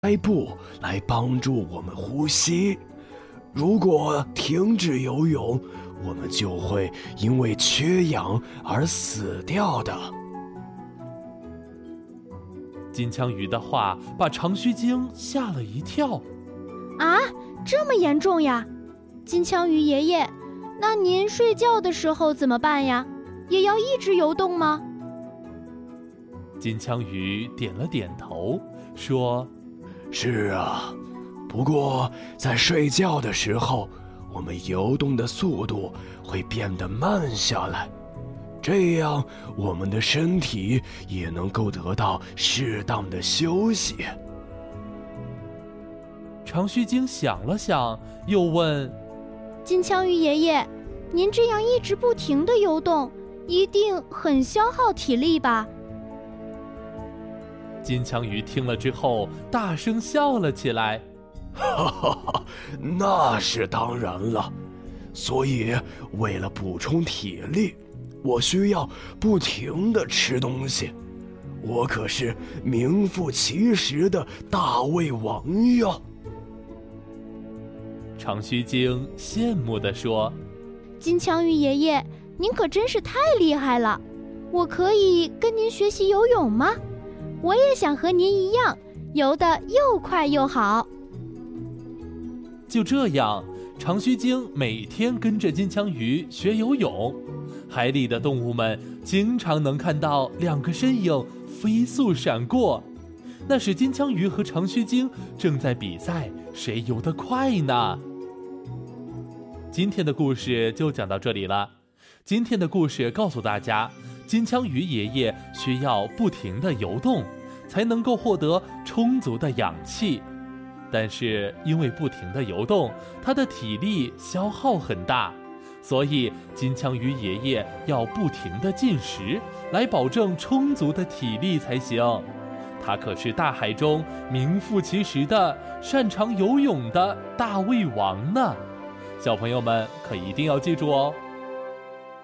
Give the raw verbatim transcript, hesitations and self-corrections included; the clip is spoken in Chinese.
开步来帮助我们呼吸。如果停止游泳，我们就会因为缺氧而死掉的。 金枪鱼的话把长须鲸吓了一跳。 啊，这么严重呀？金枪鱼爷爷，那您睡觉的时候怎么办呀？也要一直游动吗？ 金枪鱼点了点头，说： 是啊，不过在睡觉的时候，我们游动的速度会变得慢下来，这样我们的身体也能够得到适当的休息。 长须鲸想了想，又问： 金枪鱼爷爷，您这样一直不停地游动，一定很消耗体力吧？ 金枪鱼听了之后大声笑了起来。 哈哈哈，那是当然了，所以为了补充体力，我需要不停地吃东西。我可是名副其实的大胃王哟。 长须鲸羡慕地说： 金枪鱼爷爷，您可真是太厉害了，我可以跟您学习游泳吗？我也想和您一样，游得又快又好。 就这样，长须鲸每天跟着金枪鱼学游泳，海里的动物们经常能看到两个身影飞速闪过，那是金枪鱼和长须鲸正在比赛谁游得快呢。今天的故事就讲到这里了。今天的故事告诉大家，金枪鱼爷爷需要不停地游动，才能够获得充足的氧气。但是因为不停地游动，他的体力消耗很大，所以金枪鱼爷爷要不停地进食，来保证充足的体力才行。他可是大海中名副其实的擅长游泳的大胃王呢。小朋友们可一定要记住哦。